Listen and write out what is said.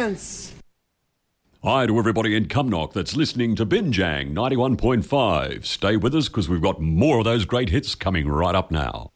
dance. Hi to everybody in Cumnock that's listening to Binjang 91.5. Stay with us because we've got more of those great hits coming right up now.